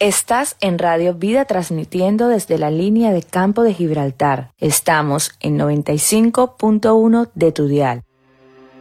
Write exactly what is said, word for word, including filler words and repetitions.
Estás en Radio Vida transmitiendo desde la línea de Campo de Gibraltar. Estamos en noventa y cinco punto uno de tu dial.